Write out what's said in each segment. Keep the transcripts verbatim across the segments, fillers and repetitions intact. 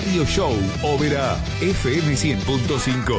Radio Show Oberá, F M cien punto cinco.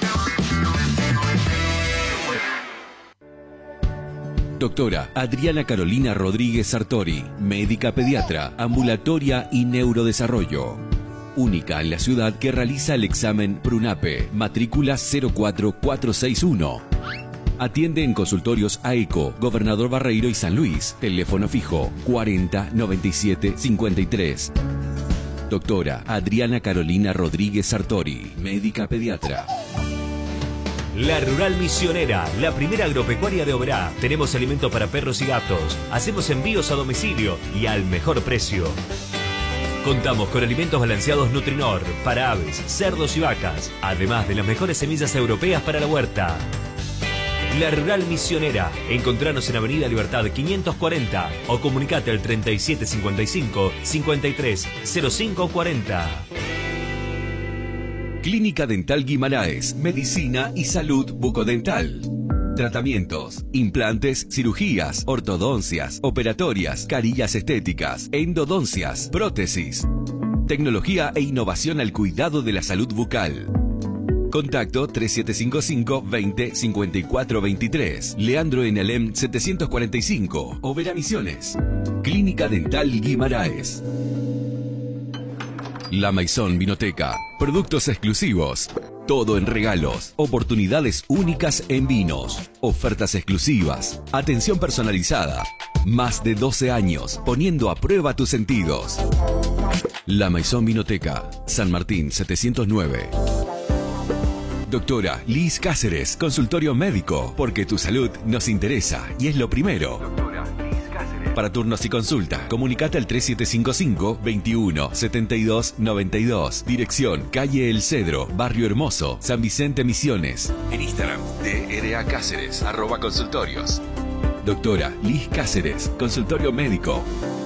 Doctora Adriana Carolina Rodríguez Sartori, médica pediatra, ambulatoria y neurodesarrollo. Única en la ciudad que realiza el examen PRUNAPE, matrícula cero cuatro cuatro seis uno. Atiende en consultorios AECO, Gobernador Barreiro y San Luis. Teléfono fijo cuarenta noventa y siete cincuenta y tres. Doctora Adriana Carolina Rodríguez Sartori, médica pediatra. La Rural Misionera, la primera agropecuaria de Oberá. Tenemos alimento para perros y gatos. Hacemos envíos a domicilio y al mejor precio. Contamos con alimentos balanceados Nutrinor para aves, cerdos y vacas, además de las mejores semillas europeas para la huerta. La Rural Misionera. Encontranos en Avenida Libertad quinientos cuarenta o comunicate al treinta y siete cincuenta y cinco cincuenta y tres cero cinco cuarenta. Clínica Dental Guimaraes, Medicina y Salud Bucodental. Tratamientos, implantes, cirugías, ortodoncias, operatorias, carillas estéticas, endodoncias, prótesis. Tecnología e innovación al cuidado de la salud bucal. Contacto tres siete cinco cinco veinte cincuenta y cuatro veintitrés. Leandro en Alem setecientos cuarenta y cinco. Oberá Misiones. Clínica Dental Guimaraes. La Maison Vinoteca. Productos exclusivos. Todo en regalos. Oportunidades únicas en vinos. Ofertas exclusivas. Atención personalizada. Más de doce años poniendo a prueba tus sentidos. La Maison Vinoteca. San Martín setecientos nueve. Doctora Liz Cáceres, consultorio médico, porque tu salud nos interesa y es lo primero. Doctora Liz Cáceres. Para turnos y consulta, comunicate al tres siete cinco cinco veintiuno setenta y dos noventa y dos. Dirección, calle El Cedro, Barrio Hermoso, San Vicente Misiones. En Instagram, D R A Cáceres, arroba consultorios. Doctora Liz Cáceres, consultorio médico.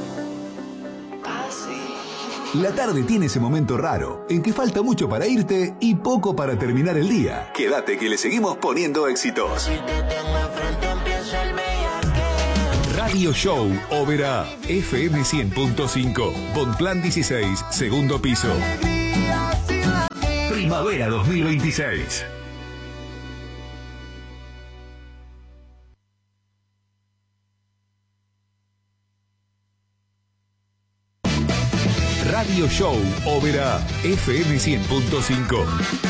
La tarde tiene ese momento raro, en que falta mucho para irte y poco para terminar el día. Quédate que le seguimos poniendo éxitos. Radio Show Oberá, F M cien punto cinco, Bonplan dieciséis, segundo piso. Primavera dos mil veintiséis. Radio Show Oberá, F M cien punto cinco.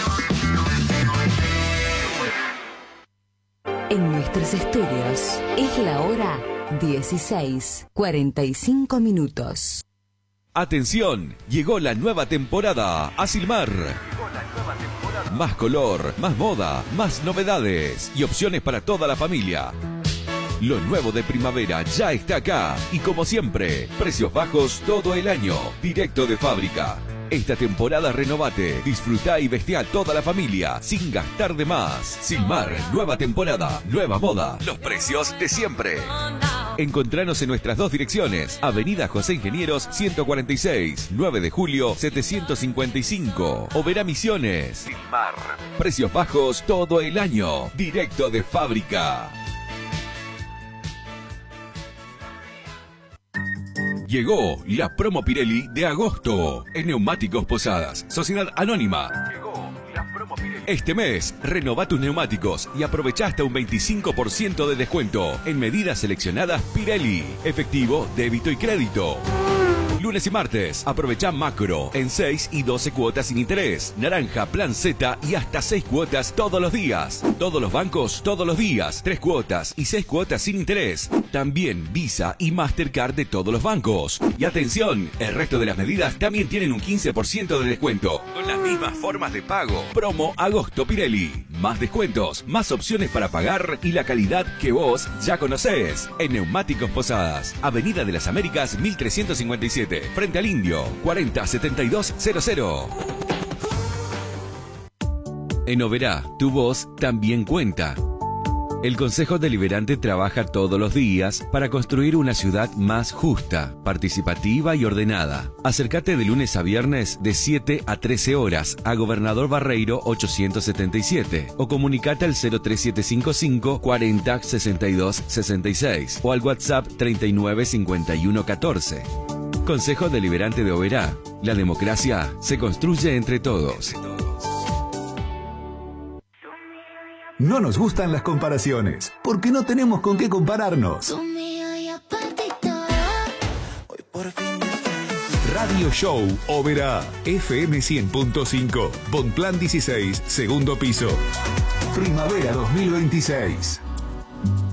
En nuestros estudios es la hora dieciséis cuarenta y cinco minutos. Atención, llegó la nueva temporada a Silmar. Más color, más moda, más novedades y opciones para toda la familia. Lo nuevo de primavera ya está acá y como siempre, precios bajos todo el año, directo de fábrica. Esta temporada renovate, disfrutá y vestí a toda la familia sin gastar de más. Silmar, nueva temporada, nueva moda, los precios de siempre. Encontranos en nuestras dos direcciones, Avenida José Ingenieros ciento cuarenta y seis, nueve de julio setecientos cincuenta y cinco, Oberá Misiones. Silmar, precios bajos todo el año, directo de fábrica. Llegó la promo Pirelli de agosto en Neumáticos Posadas, Sociedad Anónima. Llegó la promo Pirelli. Este mes, renová tus neumáticos y aprovecha hasta un veinticinco por ciento de descuento en medidas seleccionadas Pirelli. Efectivo, débito y crédito. Lunes y martes, aprovecha macro en seis y doce cuotas sin interés. Naranja, plan Z y hasta seis cuotas todos los días. Todos los bancos, todos los días. tres cuotas y seis cuotas sin interés. También Visa y Mastercard de todos los bancos. Y atención, el resto de las medidas también tienen un quince por ciento de descuento. Con las mismas formas de pago. Promo Agosto Pirelli. Más descuentos, más opciones para pagar y la calidad que vos ya conocés. En Neumáticos Posadas, Avenida de las Américas mil trescientos cincuenta y siete. Frente al Indio, cuarenta setenta y dos cero cero. En Oberá, tu voz también cuenta. El Consejo Deliberante trabaja todos los días para construir una ciudad más justa, participativa y ordenada. Acércate de lunes a viernes de siete a trece horas a Gobernador Barreiro ochocientos setenta y siete o comunicate al cero tres siete cinco cinco cuarenta sesenta y dos sesenta y seis o al WhatsApp treinta y nueve cincuenta y uno catorce. Consejo Deliberante de Oberá. La democracia se construye entre todos. No nos gustan las comparaciones, porque no tenemos con qué compararnos. Radio Show Oberá, F M cien punto cinco, Bonplan dieciséis, segundo piso. Primavera dos mil veintiséis.